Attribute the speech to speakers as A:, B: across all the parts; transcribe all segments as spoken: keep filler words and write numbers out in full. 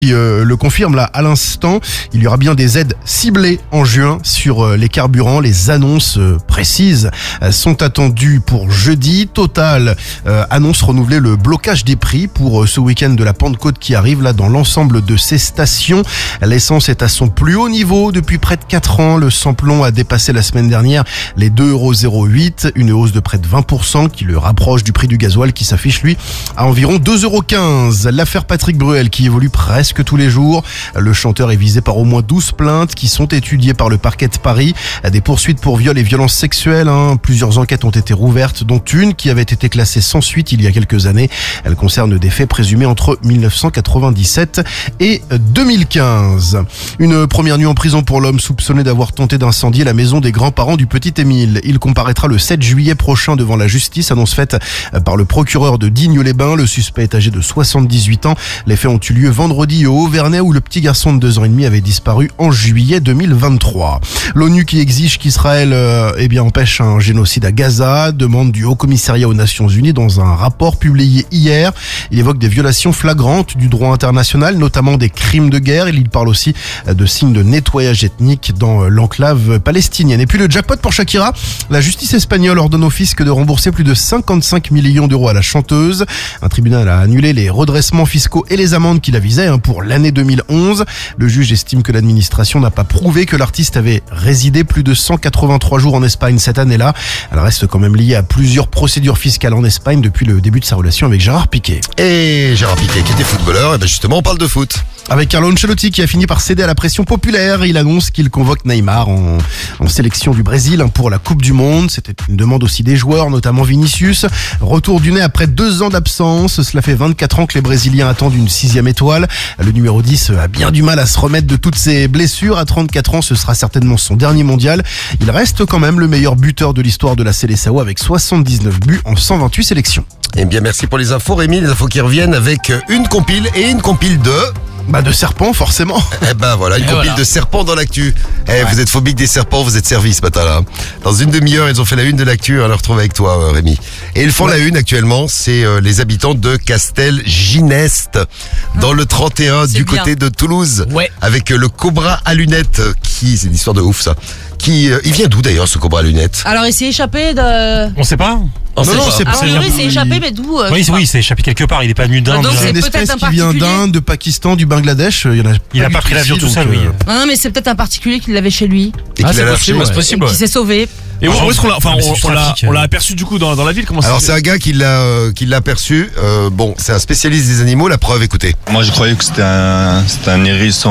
A: Qui euh, le confirme là à l'instant, il y aura bien des aides ciblées en juin sur euh, les carburants. Les annonces euh, précises euh, sont attendues pour jeudi. Total euh, annonce renouveler le blocage des prix pour euh, ce week-end de la Pentecôte qui arrive là dans l'ensemble de ces stations. L'essence est à son plus haut niveau depuis près de quatre ans. Le samplon a dépassé la semaine dernière les deux euros zéro huit, une hausse de près de vingt pour cent qui le rapproche du prix du gasoil qui s'affiche lui à environ deux euros quinze. L'affaire Patrick Bruel qui évolue presque que tous les jours. Le chanteur est visé par au moins douze plaintes qui sont étudiées par le parquet de Paris. Des poursuites pour viol et violences sexuelles. Hein. Plusieurs enquêtes ont été rouvertes, dont une qui avait été classée sans suite il y a quelques années. Elle concerne des faits présumés entre dix-neuf cent quatre-vingt-dix-sept et deux mille quinze. Une première nuit en prison pour l'homme soupçonné d'avoir tenté d'incendier la maison des grands-parents du petit Émile. Il comparaîtra le sept juillet prochain devant la justice, annonce faite par le procureur de Digne-les-Bains. Le suspect est âgé de soixante-dix-huit ans. Les faits ont eu lieu vendredi au Haut-Vernay où le petit garçon de deux ans et demi avait disparu en juillet deux mille vingt-trois. L'ONU qui exige qu'Israël euh, eh bien, empêche un génocide à Gaza, demande du Haut Commissariat aux Nations Unies dans un rapport publié hier. Il évoque des violations flagrantes du droit international, notamment des crimes de guerre. Il parle aussi de signes de nettoyage ethnique dans l'enclave palestinienne. Et puis le jackpot pour Shakira. La justice espagnole ordonne au fisc de rembourser plus de cinquante-cinq millions d'euros à la chanteuse. Un tribunal a annulé les redressements fiscaux et les amendes qui la visaient hein, pour l'année deux mille onze. Le juge estime que l'administration n'a pas prouvé que l'artiste avait résidé plus de cent quatre-vingt-trois jours en Espagne cette année-là. Elle reste quand même liée à plusieurs procédures fiscales en Espagne depuis le début de sa relation avec Gérard Piqué.
B: Et Gérard Piqué qui était footballeur, et ben justement on parle de foot.
A: Avec Carlo Ancelotti qui a fini par céder à la pression populaire, il annonce qu'il convoque Neymar en, en sélection du Brésil pour la Coupe du Monde. C'était une demande aussi des joueurs, notamment Vinicius. Retour du nez après deux ans d'absence. Cela fait vingt-quatre ans que les Brésiliens attendent une sixième étoile. Le numéro dix a bien du mal à se remettre de toutes ses blessures. À trente-quatre ans, ce sera certainement son dernier mondial. Il reste quand même le meilleur buteur de l'histoire de la Seleção avec soixante-dix-neuf buts en cent vingt-huit sélections.
B: Eh bien merci pour les infos Rémi, les infos qui reviennent avec une compile et une compile de...
A: Bah de serpents forcément.
B: Eh ben voilà, une
C: Et
B: compile
C: voilà.
B: de serpents dans l'actu. Eh ouais. Vous êtes phobique des serpents, vous êtes servi ce matin-là. Dans une demi-heure, ils ont fait la une de l'actu, on la retrouve avec toi Rémi. Et ils font ouais. la une actuellement, c'est euh, les habitants de Castelginest, dans le trente et un, du
C: bien.
B: côté de Toulouse.
C: Ouais.
B: Avec euh, le cobra à lunettes, qui, c'est une histoire de ouf ça. Qui, euh, il vient d'où d'ailleurs ce cobra à lunettes?
D: Alors il s'est échappé de...
E: On sait pas.
B: On
A: non,
B: sait
A: non,
B: pas.
A: c'est
D: A
A: pas.
D: priori il s'est échappé mais d'où euh,
E: Oui,
D: je
E: c'est-
D: sais
E: oui, il s'est échappé quelque part. Il est pas venu d'Inde.
D: Donc,
A: C'est
D: c'est
A: une espèce
D: peut-être un
A: qui vient
D: particulier.
A: d'Inde, de Pakistan, du Bangladesh. Il y en a
E: Il a
A: du
E: pas pris
A: tout
E: l'avion
A: ici,
E: tout seul,
A: donc,
E: oui.
A: euh,
D: pas. Non mais c'est peut-être un particulier qui l'avait chez lui
B: Et
E: Ah,
B: qu'il
E: c'est
B: a lâché,
E: possible,
B: ouais.
E: c'est
D: et
E: possible.
D: qui s'est sauvé.
E: Ah,
C: Et où, où est-ce qu'on l'a, enfin,
E: mais c'est
C: on,
E: du
C: on l'a,
E: trafic,
C: on l'a
E: euh.
C: aperçu du coup dans, dans la ville. Comment ça
B: Alors c'est un gars qui l'a euh, qui l'a aperçu. Euh, bon, c'est un spécialiste des animaux. La preuve, écoutez.
F: Moi, je croyais que c'était un, c'était un hérisson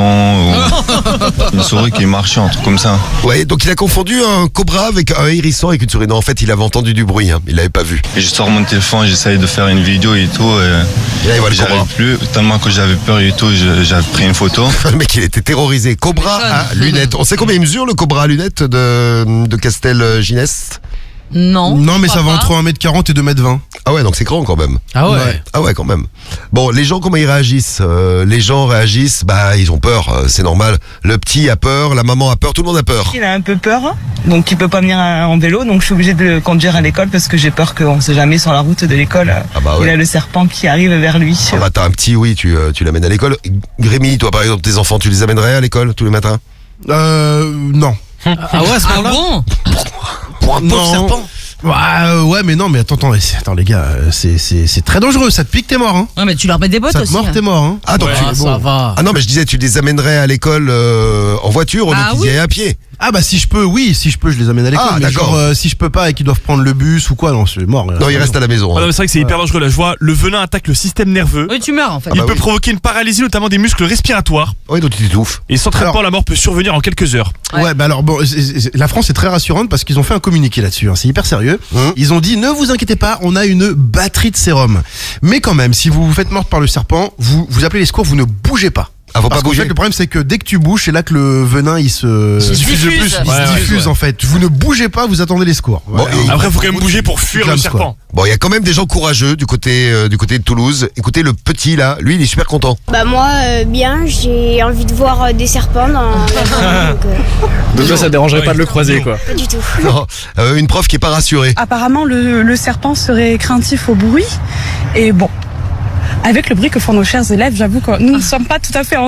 F: ou une souris qui marchait, un truc comme ça.
B: Ouais, donc il a confondu un cobra avec un hérisson avec une souris. Non, en fait, il avait entendu du bruit. Hein. Il l'avait pas vu.
F: Et je sors mon téléphone, j'essayais de faire une vidéo et tout. Et
B: Et là, il voit le cobra.
F: j'arrive plus, tellement que j'avais peur et tout, je- j'avais pris une photo.
B: Le mec, il était terrorisé. Cobra à lunettes. On sait combien il mesure le cobra à lunettes de de Castelginest?
D: Non.
A: Non mais
D: je
A: ça
D: crois
A: va
D: pas.
A: entre un mètre quarante et deux mètres vingt.
B: Ah ouais, donc c'est grand quand même.
C: Ah ouais.
A: Ouais.
B: Ah ouais, quand même. Bon, les gens, comment ils réagissent? Euh, Les gens réagissent, bah, ils ont peur, euh, c'est normal. Le petit a peur, la maman a peur, tout le monde a peur.
G: Il a un peu peur, donc il peut pas venir en vélo, donc je suis obligée de le conduire à l'école parce que j'ai peur qu'on sait jamais sur la route de l'école.
B: Ah bah ouais.
G: Il a le serpent qui arrive vers lui.
B: Ah bah, t'as un petit, oui, tu, euh, tu l'amènes à l'école. Grémy, toi par exemple, tes enfants, tu les amènerais à l'école tous les matins?
A: Euh non.
C: Ah ouais, à ce
D: Ah
C: moment-là.
D: bon?
B: Pour un pauvre
A: Non.
B: serpent.
A: Ouais, euh, ouais mais non mais attends attends, c'est- attends les gars, euh, c'est c'est c'est très dangereux, ça te pique t'es mort hein.
D: Ouais mais tu leur mets des bottes
A: Ça te
D: aussi.
A: mord
D: hein.
A: t'es mort hein.
B: Ah, donc
C: Ouais,
B: tu-
C: ah,
B: bon.
C: ça va.
B: Ah non, mais je disais, tu les amènerais à l'école euh, en voiture au lieu
D: Ah
B: qu'ils y
D: oui.
B: aillent à pied.
A: Ah bah si je peux, oui, si je peux je les amène à l'école,
B: Ah,
A: mais
B: d'accord.
A: genre euh, si je peux pas et qu'ils doivent prendre le bus ou quoi, non c'est mort.
B: Non, ils restent à la maison.
C: Ah
B: hein.
C: non, mais c'est vrai que c'est hyper dangereux là. Je vois, le venin attaque le système nerveux.
D: Oui tu meurs en fait.
B: Ah
C: Il
B: bah
C: peut
B: oui.
C: provoquer une paralysie, notamment des muscles respiratoires.
B: Oui, donc tu t'étouffes.
C: Et sans traitement,
A: Alors-
C: la mort peut survenir en quelques heures.
A: Ouais.
D: Ouais.
A: bah alors bon, c'est- c'est- la France est très rassurante parce qu'ils ont fait un communiqué là-dessus, hein, c'est hyper sérieux.
B: Hum.
A: Ils ont dit ne vous inquiétez pas, on a une batterie de sérum. Mais quand même, si vous vous faites morte par le serpent, vous vous appelez les secours, vous ne bougez pas.
B: Ah, faut
A: Parce
B: pas
A: qu'en
B: bouger.
A: fait, le problème c'est que dès que tu bouges, c'est là que le venin il se
D: Il se
C: diffuse le
D: diffuse.
C: plus.
A: il
C: Ouais,
A: se
C: ouais,
A: diffuse
C: ouais.
A: en fait. Vous ne bougez pas, vous attendez les secours.
B: Bon,
A: Voilà.
B: et-
C: Après, il faut quand même bouger pour fuir le
A: Clams,
C: serpent.
A: quoi.
B: Bon, il y a quand même des gens courageux du côté euh, du côté de Toulouse. Écoutez, le petit là, lui, il est super content.
H: Bah moi, euh, bien, j'ai envie de voir euh, des serpents dans la journée, donc euh,
I: Donc toi, ça te dérangerait pas de le croiser, quoi.
H: pas du tout.
B: Non, euh, une prof qui est pas rassurée.
G: Apparemment, le, le serpent serait craintif au bruit. Et bon, avec le bruit que font nos chers élèves, j'avoue que nous ne sommes pas tout à fait en